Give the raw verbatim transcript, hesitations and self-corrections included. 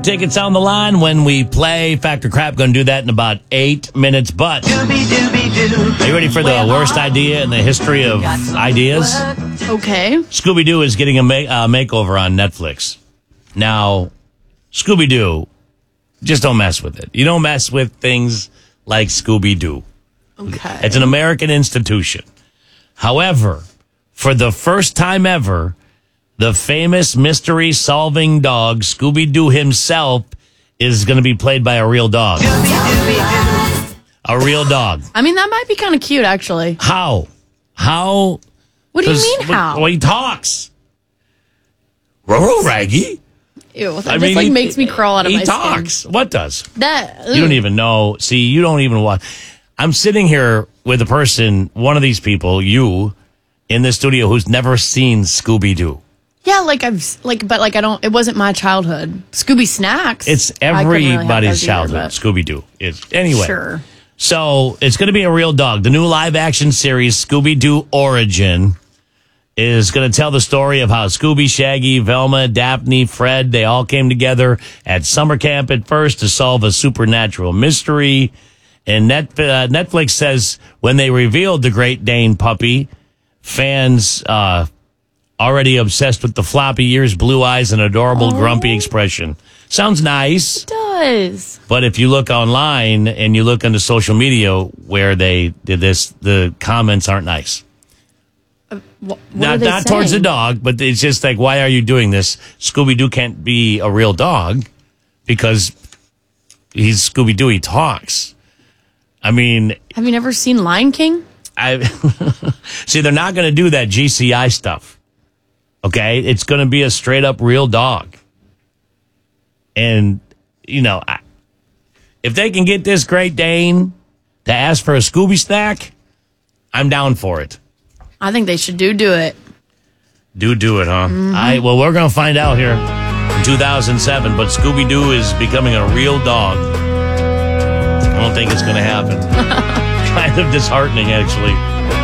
Tickets on the line when we play Fact or Crap. Going to do that in about eight minutes. But are you ready for the worst idea in the history of ideas? Okay. Scooby-Doo is getting a ma- uh, makeover on Netflix. Now, Scooby-Doo, just don't mess with it. You don't mess with things like Scooby-Doo. Okay. It's an American institution. However, for the first time ever, the famous mystery-solving dog, Scooby-Doo himself, is going to be played by a real dog. A real dog. I mean, that might be kind of cute, actually. How? How? What do you mean, what, how? Well, he talks. Roro Raggy. Ew, that I just mean, like he, makes me crawl out of he my talks. skin. What does? That You don't even know. See, you don't even watch. I'm sitting here with a person, one of these people, you, in the studio who's never seen Scooby-Doo. Yeah, like I've like, but like I don't. It wasn't my childhood. Scooby Snacks. It's I couldn't really have everybody's those either, childhood. but- Scooby-Doo. It's anyway. Sure. So it's going to be a real dog. The new live-action series, Scooby-Doo Origin, is going to tell the story of how Scooby, Shaggy, Velma, Daphne, Fred, they all came together at summer camp at first to solve a supernatural mystery. And Net, uh, Netflix says when they revealed the Great Dane puppy, fans uh, already obsessed with the floppy ears, blue eyes, and adorable Oh. grumpy expression. Sounds nice. It does. But if you look online and you look into social media where they did this, the comments aren't nice. What, what Not are they not towards the saying? dog, but it's just like, why are you doing this? Scooby-Doo can't be a real dog because he's Scooby-Doo. He talks. I mean, Have you never seen Lion King? I see they're not going to do that G C I stuff. Okay, it's going to be a straight up real dog. And, you know, I, if they can get this Great Dane to ask for a Scooby snack, I'm down for it. I think they should do do it. Do do it, huh? Mm-hmm. I well, we're going to find out here in two thousand seven, but Scooby-Doo is becoming a real dog. I don't think it's going to happen. Kind of disheartening, actually.